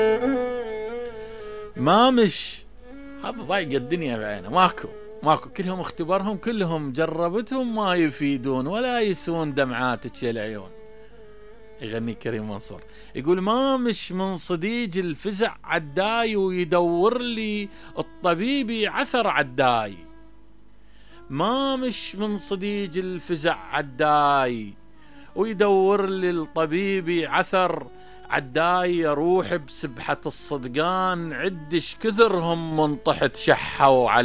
ما مش هذا ضايق الدنيا بعينه، ماكو كلهم اختبارهم كلهم جربتهم ما يفيدون ولا يسون دمعاتك يا العيون. يغني كريم منصور يقول ما مش من صديج الفزع عداي ويدور لي الطبيب عثر عداي. ما مش من صديج الفزع عداي ويدور لي الطبيب عثر عداي. اروح بسبحة الصدقان عدش كثرهم من طحت شحوا علي.